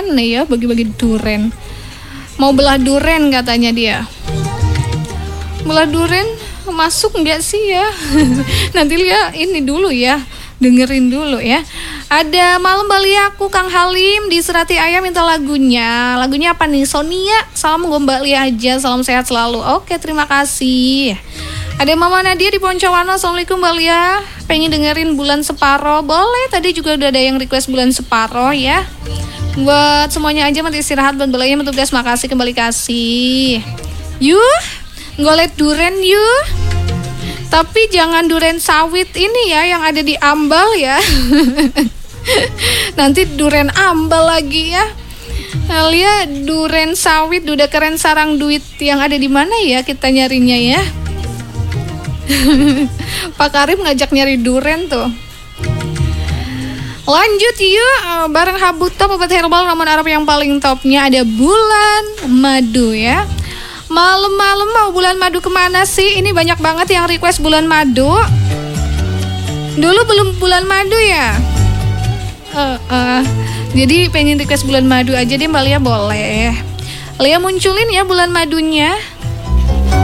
duren ya, bagi-bagi duren. Mau belah duren katanya dia. Belah duren masuk nggak sih ya? Nanti lihat ini dulu ya, dengerin dulu ya. Ada Malam Bali aku Kang Halim di Serati Ayam minta lagunya. Lagunya apa nih? Sonia, salam gombali aja, salam sehat selalu. Oke, terima kasih. Ada Mama Nadia di Poncowano. Assalamualaikum Mbak Lia, pengen dengerin Bulan Separo. Boleh, tadi juga udah ada yang request Bulan Separo ya. Buat semuanya aja mati istirahat, buat belanya bertugas, makasih kembali kasih. Yuh, ngolet duren yuk. Tapi jangan duren sawit ini ya, yang ada di ambal ya. Nanti duren ambal lagi ya. Lia, duren sawit, udah keren sarang duit yang ada di mana ya kita nyarinya ya. Pak Karim ngajak nyari duren tuh. Lanjut yuk, bareng Habu Top obat herbal ramuan Arab yang paling topnya ada Bulan Madu ya. Malam-malam mau bulan madu kemana sih? Ini banyak banget yang request bulan madu. Dulu belum bulan madu ya. Jadi pengen request bulan madu aja deh Mbak Lia, boleh. Lia munculin ya bulan madunya.